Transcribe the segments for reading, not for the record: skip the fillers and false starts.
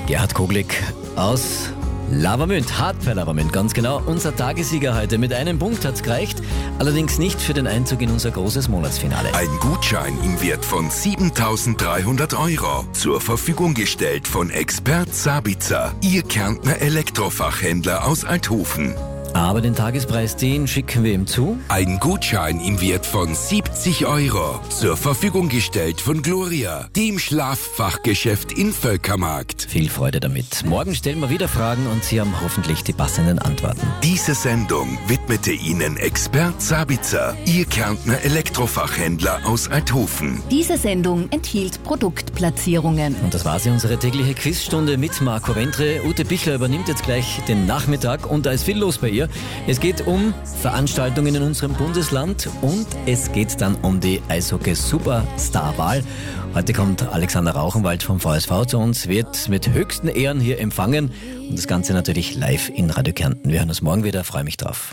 Gerhard Koglik aus Lavamünd, Hart bei Lavamünd, ganz genau. Unser Tagessieger heute. Mit einem Punkt hat's gereicht, allerdings nicht für den Einzug in unser großes Monatsfinale. Ein Gutschein im Wert von 7.300 € zur Verfügung gestellt von Expert Sabitzer, Ihr Kärntner Elektrofachhändler aus Althofen. Aber den Tagespreis, den schicken wir ihm zu. Ein Gutschein im Wert von 70 € zur Verfügung gestellt von Gloria, dem Schlaffachgeschäft in Völkermarkt. Viel Freude damit. Morgen stellen wir wieder Fragen und Sie haben hoffentlich die passenden Antworten. Diese Sendung widmete Ihnen Expert Sabitzer, Ihr Kärntner Elektrofachhändler aus Althofen. Diese Sendung enthielt Produktplatzierungen. Und das war sie, unsere tägliche Quizstunde mit Marco Rentre. Ute Bichler übernimmt jetzt gleich den Nachmittag und da ist viel los bei ihr. Es geht um Veranstaltungen in unserem Bundesland und es geht dann um die Eishockey-Superstar-Wahl. Heute kommt Alexander Rauchenwald vom VSV zu uns, wird mit höchsten Ehren hier empfangen und das Ganze natürlich live in Radio Kärnten. Wir hören uns morgen wieder, freue mich drauf.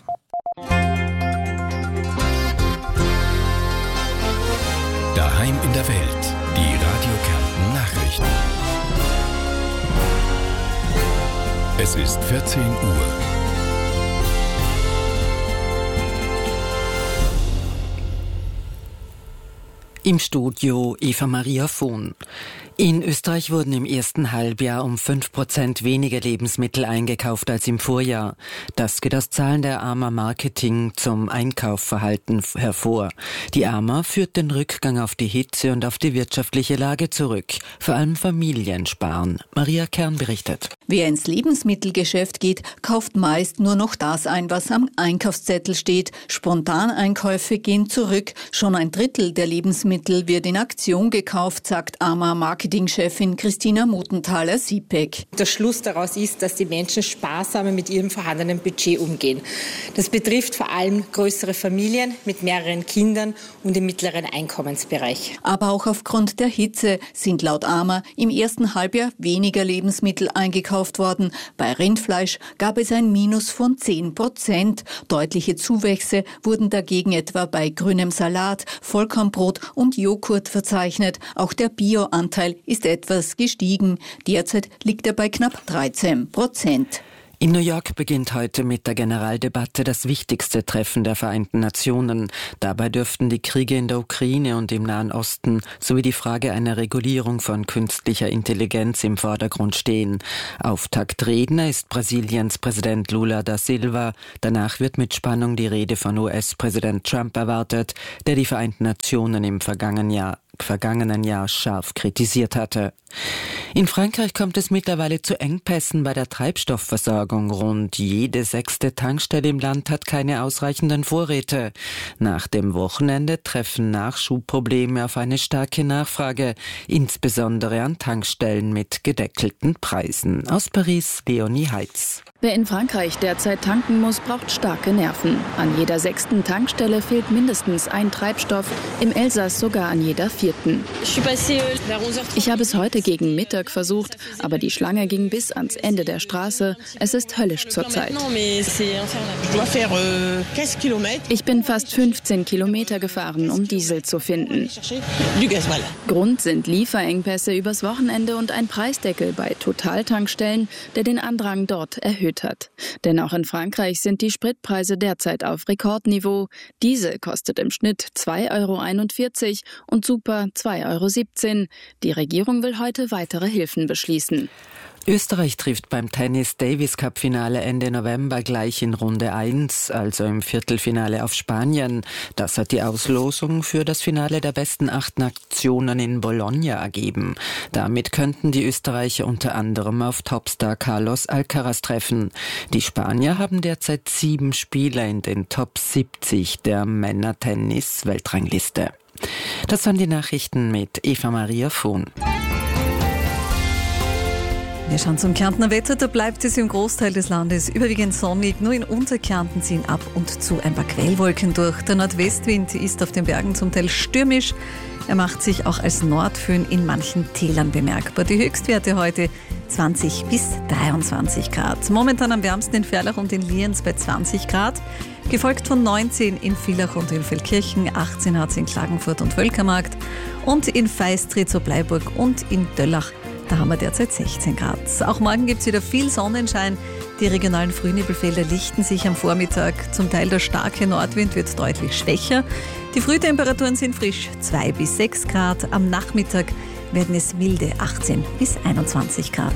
Daheim in der Welt, die Radio Kärnten Nachrichten. Es ist 14 Uhr. Im Studio Eva Maria Vohn. In Österreich wurden im ersten Halbjahr um 5% weniger Lebensmittel eingekauft als im Vorjahr. Das geht aus Zahlen der AMA Marketing zum Einkaufverhalten hervor. Die AMA führt den Rückgang auf die Hitze und auf die wirtschaftliche Lage zurück. Vor allem Familien sparen. Maria Kern berichtet. Wer ins Lebensmittelgeschäft geht, kauft meist nur noch das ein, was am Einkaufszettel steht. Spontaneinkäufe gehen zurück. Schon ein Drittel der Lebensmittel wird in Aktion gekauft, sagt AMA Marketingchefin Christina Muthenthaler-Siepeck. Der Schluss daraus ist, dass die Menschen sparsamer mit ihrem vorhandenen Budget umgehen. Das betrifft vor allem größere Familien mit mehreren Kindern und im mittleren Einkommensbereich. Aber auch aufgrund der Hitze sind laut AMA im ersten Halbjahr weniger Lebensmittel eingekauft worden. Bei Rindfleisch gab es ein Minus von 10%. Deutliche Zuwächse wurden dagegen etwa bei grünem Salat, Vollkornbrot und Joghurt verzeichnet. Auch der Bio-Anteil ist etwas gestiegen. Derzeit liegt er bei knapp 13%. In New York beginnt heute mit der Generaldebatte das wichtigste Treffen der Vereinten Nationen. Dabei dürften die Kriege in der Ukraine und im Nahen Osten sowie die Frage einer Regulierung von künstlicher Intelligenz im Vordergrund stehen. Auftaktredner ist Brasiliens Präsident Lula da Silva. Danach wird mit Spannung die Rede von US-Präsident Trump erwartet, der die Vereinten Nationen im vergangenen Jahr scharf kritisiert hatte. In Frankreich kommt es mittlerweile zu Engpässen bei der Treibstoffversorgung. Rund jede 6. Tankstelle im Land hat keine ausreichenden Vorräte. Nach dem Wochenende treffen Nachschubprobleme auf eine starke Nachfrage, insbesondere an Tankstellen mit gedeckelten Preisen. Aus Paris, Leonie Heitz. Wer in Frankreich derzeit tanken muss, braucht starke Nerven. An jeder 6. Tankstelle fehlt mindestens ein Treibstoff, im Elsass sogar an jeder 4. Ich habe es heute gegen Mittag versucht, aber die Schlange ging bis ans Ende der Straße. Es ist höllisch zurzeit. Ich bin fast 15 Kilometer gefahren, um Diesel zu finden. Grund sind Lieferengpässe übers Wochenende und ein Preisdeckel bei Totaltankstellen, der den Andrang dort erhöht hat. Denn auch in Frankreich sind die Spritpreise derzeit auf Rekordniveau. Diesel kostet im Schnitt 2,41 € und Super 2,17 €. Die Regierung will heute weitere Hilfen beschließen. Österreich trifft beim Tennis-Davis-Cup-Finale Ende November gleich in Runde 1, also im Viertelfinale auf Spanien. Das hat die Auslosung für das Finale der besten 8 Nationen in Bologna ergeben. Damit könnten die Österreicher unter anderem auf Topstar Carlos Alcaraz treffen. Die Spanier haben derzeit 7 Spieler in den Top 70 der Männer-Tennis-Weltrangliste. Das waren die Nachrichten mit Eva Maria Vohn. Wir schauen zum Kärntner Wetter. Da bleibt es im Großteil des Landes überwiegend sonnig. Nur in Unterkärnten ziehen ab und zu ein paar Quellwolken durch. Der Nordwestwind ist auf den Bergen zum Teil stürmisch. Er macht sich auch als Nordföhn in manchen Tälern bemerkbar. Die Höchstwerte heute 20 bis 23 Grad. Momentan am wärmsten in Ferlach und in Lienz bei 20 Grad. Gefolgt von 19 in Villach und in Feldkirchen, 18 hat es in Klagenfurt und Völkermarkt und in Feistritz, Bleiburg und in Döllach Da haben wir derzeit 16 Grad. Auch morgen gibt es wieder viel Sonnenschein. Die regionalen Frühnebelfelder lichten sich am Vormittag. Zum Teil der starke Nordwind wird deutlich schwächer. Die Frühtemperaturen sind frisch 2 bis 6 Grad. Am Nachmittag werden es milde 18 bis 21 Grad.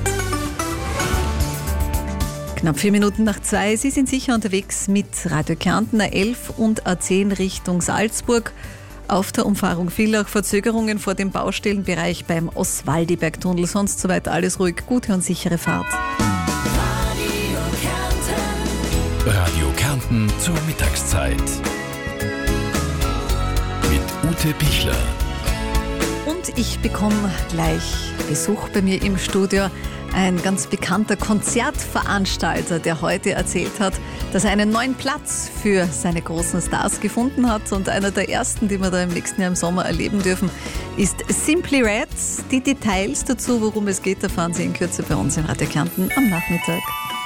Knapp 4 Minuten nach 2. Sie sind sicher unterwegs mit Radio Kärnten A11 und A10 Richtung Salzburg. Auf der Umfahrung Villach Verzögerungen vor dem Baustellenbereich beim Oswaldiberg-Tunnel. Sonst soweit alles ruhig, gute und sichere Fahrt. Radio Kärnten zur Mittagszeit. Mit Ute Bichler. Und ich bekomme gleich Besuch bei mir im Studio. Ein ganz bekannter Konzertveranstalter, der heute erzählt hat, dass er einen neuen Platz für seine großen Stars gefunden hat. Und einer der ersten, die wir da im nächsten Jahr im Sommer erleben dürfen, ist Simply Red. Die Details dazu, worum es geht, erfahren Sie in Kürze bei uns in Radio Kärnten am Nachmittag.